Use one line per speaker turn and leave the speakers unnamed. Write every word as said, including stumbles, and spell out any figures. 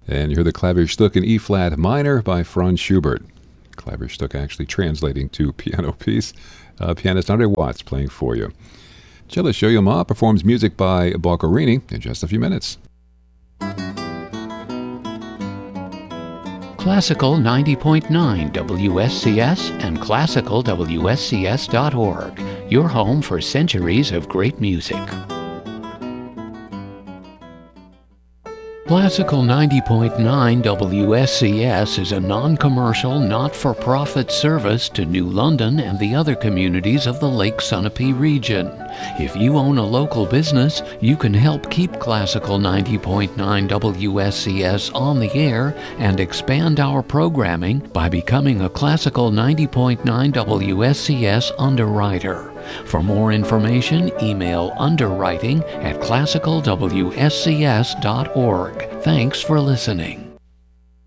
And you heard the Klavierstück in E-flat minor by Franz Schubert. Klavierstück actually translating to piano piece. Uh, pianist Andre Watts playing for you. Cellist Yo-Yo Ma performs music by Boccherini in just a few minutes.
Classical ninety point nine W S C S and classical W S C S dot org, your home for centuries of great music. Classical ninety point nine W S C S is a non-commercial, not-for-profit service to New London and the other communities of the Lake Sunapee region. If you own a local business, you can help keep Classical ninety point nine W S C S on the air and expand our programming by becoming a Classical ninety point nine W S C S underwriter. For more information, email underwriting at classical W S C S dot org. Thanks for listening.